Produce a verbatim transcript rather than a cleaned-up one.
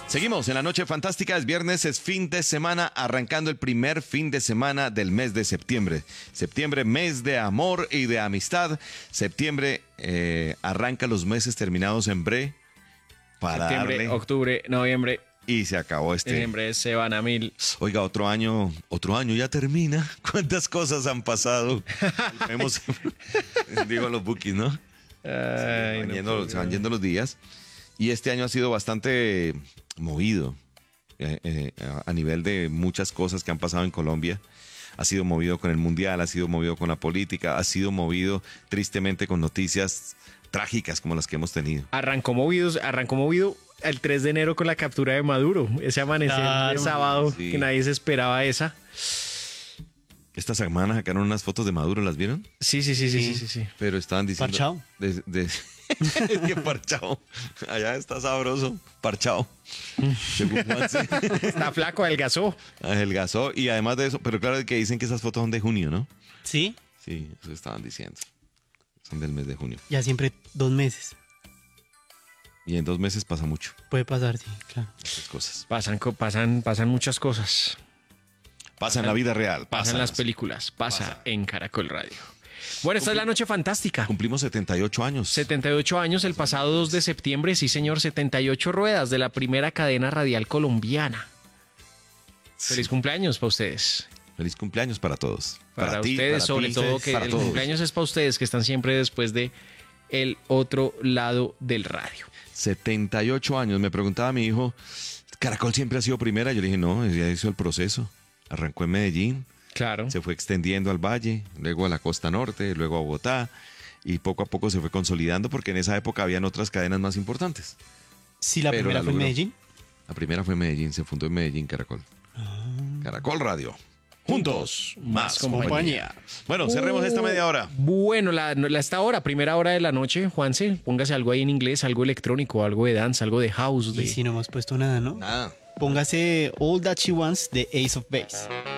Seguimos en la noche fantástica, es viernes, es fin de semana, arrancando el primer fin de semana del mes de septiembre. Septiembre, mes de amor y de amistad. Septiembre eh, arranca los meses terminados en bre para Septiembre, darle, octubre, noviembre, y se acabó este. diciembre se van a mil. Oiga, otro año, otro año ya termina. ¿Cuántas cosas han pasado? Vemos, digo los bookies, ¿no? Ay, se, van no yendo, puedo se van creer. yendo los días. Y este año ha sido bastante movido eh, eh, a nivel de muchas cosas que han pasado en Colombia. Ha sido movido con el mundial, ha sido movido con la política, ha sido movido tristemente con noticias trágicas como las que hemos tenido. Arrancó movidos, arrancó movido el tres de enero con la captura de Maduro. Ese amanecer Claro, de sábado sí. que nadie se esperaba esa. Esta semana sacaron unas fotos de Maduro, ¿las vieron? Sí, sí, sí, sí, sí, sí, sí. Pero estaban diciendo... Parchao. De, de- es que parchao. Allá está sabroso. Parchao. Según Juanse. Está flaco, adelgazó. Adelgazó. Y además de eso, pero claro que dicen que esas fotos son de junio, ¿no? Sí, Sí, eso estaban diciendo. Son del mes de junio. ya siempre dos meses. Y en dos meses pasa mucho. Puede pasar, sí, claro. Esas cosas. Pasan, co- pasan, pasan muchas cosas. Pasa en la vida real. Pasan Pasa las películas. Pasa, Pasa. en Caracol Radio. Bueno, esta es la noche fantástica. Cumplimos setenta y ocho años. setenta y ocho años el pasado dos de septiembre, sí señor, setenta y ocho ruedas de la primera cadena radial colombiana. Feliz cumpleaños para ustedes. Feliz cumpleaños para todos. Para, ti, ustedes, para sobre ti, todo, que para el todos. cumpleaños es para ustedes, que están siempre después de el otro lado del radio. setenta y ocho años. Me preguntaba mi hijo, ¿Caracol siempre ha sido primera? Yo le dije, no, ya hizo el proceso. Arrancó en Medellín, Claro. se fue extendiendo al valle, luego a la costa norte, luego a Bogotá, y poco a poco se fue consolidando porque en esa época habían otras cadenas más importantes. Sí, la Pero primera la fue en logró. Medellín. La primera fue en Medellín, se fundó en Medellín Caracol. Caracol Radio. Juntos, más compañía. Compañía. Bueno, cerremos esta media hora. Bueno, la, la- esta hora, primera hora de la noche, Juanse, póngase algo ahí en inglés, algo electrónico, algo de dance, algo de house. De... Y si no hemos puesto nada, ¿no? Nada. Póngase All That She Wants de Ace of Base.